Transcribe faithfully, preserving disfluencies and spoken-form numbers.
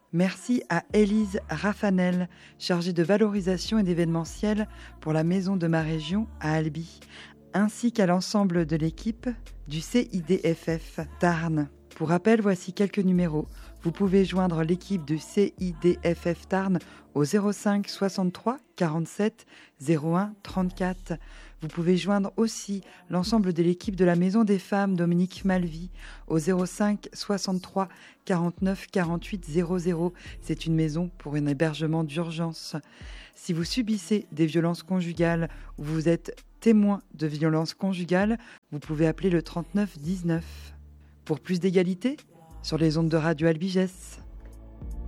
Merci à Élise Raffanel, chargée de valorisation et d'événementiel pour la Maison de ma région à Albi, ainsi qu'à l'ensemble de l'équipe du C I D F F Tarn. Pour rappel, voici quelques numéros. Vous pouvez joindre l'équipe du C I D F F Tarn au zéro cinq soixante-trois quarante-sept zéro un trente-quatre. Vous pouvez joindre aussi l'ensemble de l'équipe de la Maison des Femmes Dominique Malvy au zéro cinq soixante-trois quarante-neuf quarante-huit zéro zéro. C'est une maison pour un hébergement d'urgence. Si vous subissez des violences conjugales ou vous êtes témoin de violences conjugales, vous pouvez appeler le trente-neuf dix-neuf. Pour plus d'égalité, sur les ondes de Radio Albiges.